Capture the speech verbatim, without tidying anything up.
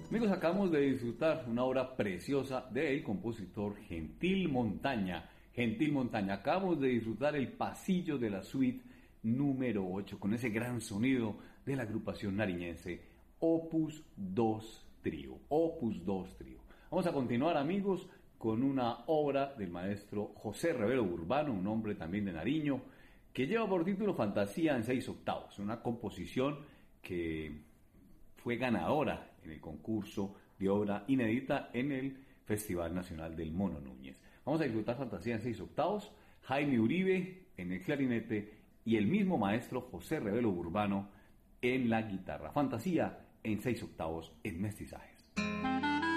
Amigos, acabamos de disfrutar una obra preciosa del compositor Gentil Montaña. Gentil Montaña, acabamos de disfrutar el pasillo de la suite número ocho con ese gran sonido de la agrupación nariñense Opus dos Trío. Opus dos Trío. Vamos a continuar, amigos, con una obra del maestro José Revelo Urbano, un hombre también de Nariño, que lleva por título Fantasía en seis octavos, una composición que fue ganadora en el concurso de obra inédita en el Festival Nacional del Mono Núñez. Vamos a disfrutar Fantasía en seis octavos, Jaime Uribe en el clarinete y el mismo maestro José Revelo Urbano en la guitarra. Fantasía en seis octavos en mestizajes.